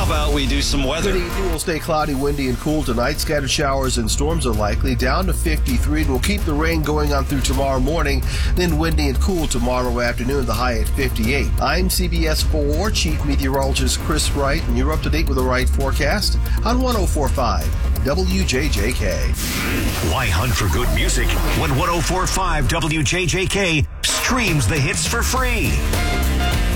about we do some weather? Good evening. Will stay cloudy, windy, and cool tonight. Scattered showers and storms are likely. Down to 53. And we'll keep the rain going on through tomorrow morning. Then windy and cool tomorrow afternoon. The high at 58. I'm CBS 4 Chief Meteorologist Chris Wright, and you're up to date with the right forecast on 104.5 WJJK. Why hunt for good music when 104.5 WJJK streams the hits for free?